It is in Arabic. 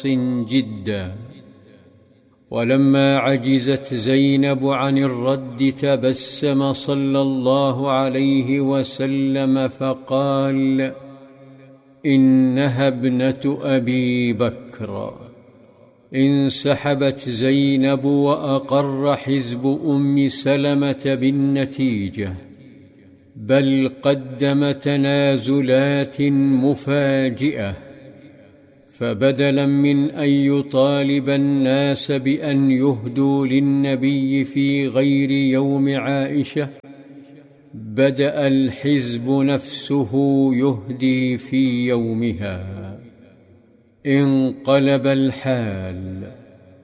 جدا. ولما عجزت زينب عن الرد تبسم صلى الله عليه وسلم فقال: إنها ابنة أبي بكر. انسحبت زينب وأقر حزب أم سلمة بالنتيجة، بل قدم تنازلات مفاجئة، فبدلا من أن يطالب الناس بأن يهدوا للنبي في غير يوم عائشة، بدأ الحزب نفسه يهدي في يومها. انقلب الحال.